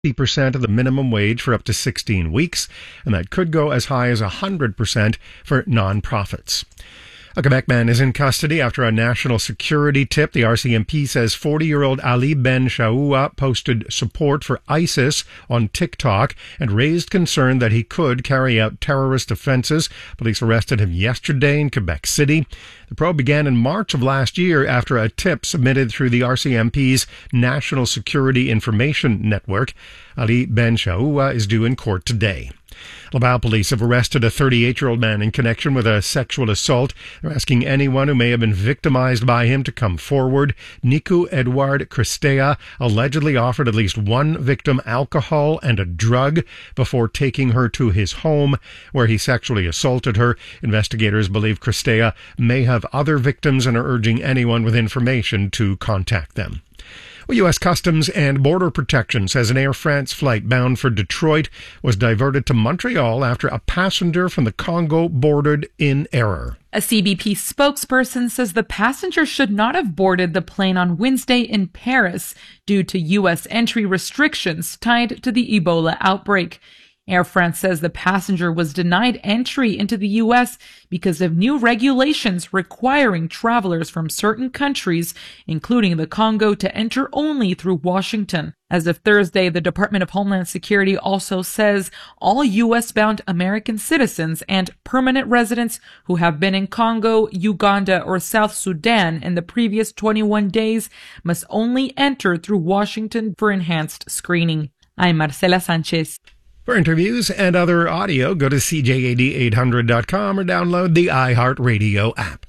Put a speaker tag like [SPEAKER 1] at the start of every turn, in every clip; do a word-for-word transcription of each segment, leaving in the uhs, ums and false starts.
[SPEAKER 1] fifty percent of the minimum wage for up to sixteen weeks, and that could go as high as one hundred percent for nonprofits. A Quebec man is in custody after a national security tip. The R C M P says forty-year-old Ali Ben Shaoua posted support for ISIS on TikTok and raised concern that he could carry out terrorist offenses. Police arrested him yesterday in Quebec City. The probe began in March of last year after a tip submitted through the R C M P's National Security Information Network. Ali Ben Shaoua is due in court today. Laval police have arrested a thirty-eight-year-old man in connection with a sexual assault. They're asking anyone who may have been victimized by him to come forward. Nicu Edouard Cristea allegedly offered at least one victim alcohol and a drug before taking her to his home, where he sexually assaulted her. Investigators believe Cristea may have other victims and are urging anyone with information to contact them. Well, U S Customs and Border Protection says an Air France flight bound for Detroit was diverted to Montreal after a passenger from the Congo boarded in error.
[SPEAKER 2] A C B P spokesperson says the passenger should not have boarded the plane on Wednesday in Paris due to U S entry restrictions tied to the Ebola outbreak. Air France says the passenger was denied entry into the U S because of new regulations requiring travelers from certain countries, including the Congo, to enter only through Washington. As of Thursday, the Department of Homeland Security also says all U S-bound American citizens and permanent residents who have been in Congo, Uganda, or South Sudan in the previous twenty-one days must only enter through Washington for enhanced screening. I'm Marcela Sanchez.
[SPEAKER 1] For interviews and other audio, go to C J A D eight hundred dot com or download the iHeartRadio app.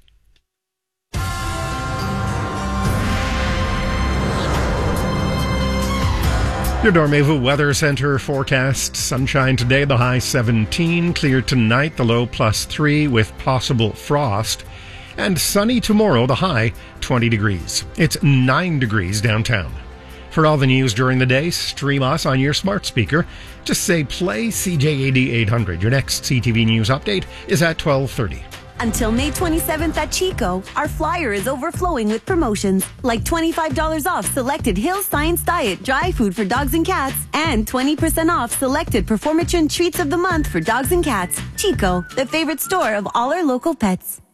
[SPEAKER 1] Your Dormevu Weather Center forecast: sunshine today, the high seventeen, clear tonight, the low plus three with possible frost, and sunny tomorrow, the high twenty degrees. It's nine degrees downtown. For all the news during the day, stream us on your smart speaker. Just say play C J A D eight hundred. Your next C T V News update is at twelve thirty.
[SPEAKER 3] Until May twenty-seventh at Chico, our flyer is overflowing with promotions like twenty-five dollars off selected Hill Science Diet dry food for dogs and cats and twenty percent off selected Performatrin treats of the month for dogs and cats. Chico, the favorite store of all our local pets.